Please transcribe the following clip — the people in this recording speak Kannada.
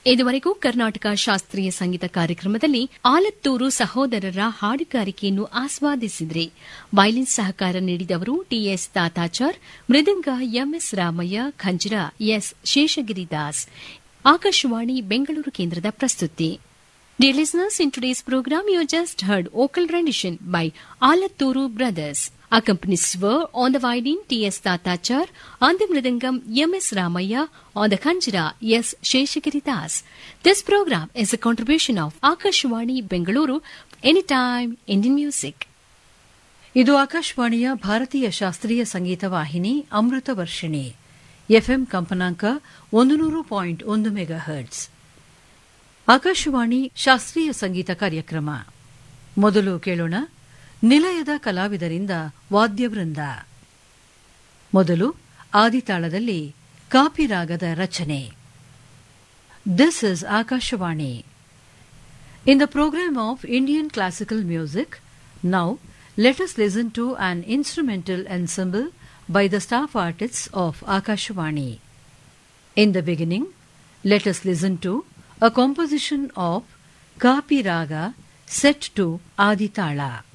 ಇದುವರೆಗೂ ಕರ್ನಾಟಕ ಶಾಸ್ತ್ರೀಯ ಸಂಗೀತ ಕಾರ್ಯಕ್ರಮದಲ್ಲಿ ಆಲತ್ತೂರು ಸಹೋದರರ ಹಾಡುಗಾರಿಕೆಯನ್ನು ಆಸ್ವಾದಿಸಿದ್ರಿ. ವೈಲಿನ್ ಸಹಕಾರ ನೀಡಿದವರು ಟಿಎಸ್ ತಾತಾಚಾರ್, ಮೃದಂಗ ಎಂಎಸ್ ರಾಮಯ್ಯ, ಖಂಜರ ಎಸ್ ಶೇಷಗಿರಿದಾಸ್. ಆಕಾಶವಾಣಿ ಬೆಂಗಳೂರು ಕೇಂದ್ರದ ಪ್ರಸ್ತುತಿ. Dear listeners, in today's program you just heard vocal rendition by Alaturu Brothers. Accompanies were on the violin T.S. Tatachar, on the mridangam M.S. Ramaya, on the khanjira S. Sheshagiri-Das. This program is a contribution of Akashwani Bengaluru, Anytime Indian Music. ಇದು ಆಕಾಶವಾಣಿಯ ಭಾರತೀಯ ಶಾಸ್ತ್ರೀಯ ಸಂಗೀತ ವಾಹಿನಿ ಅಮೃತ ವರ್ಷಿಣಿ ಎಫ್ಎಂ ಕಂಪನಾಂಕ 100.1 ಮೆಗಾಹರ್ಟ್ಸ್. ಆಕಾಶವಾಣಿ ಶಾಸ್ತ್ರೀಯ ಸಂಗೀತ ಕಾರ್ಯಕ್ರಮ. ಮೊದಲು ಕೇಳೋಣ ನಿಲಯದ ಕಲಾವಿದರಿಂದ ವಾದ್ಯವೃಂದ. ಮೊದಲು ಆದಿತಾಳದಲ್ಲಿ ಕಾಪಿರಾಗದ ರಚನೆ. This is Akashvani. In the programme of Indian classical music, now let us listen to an instrumental ensemble by the staff artists of Akashvani. In the beginning, let us listen to a composition of Kapi Raga set to Aditala.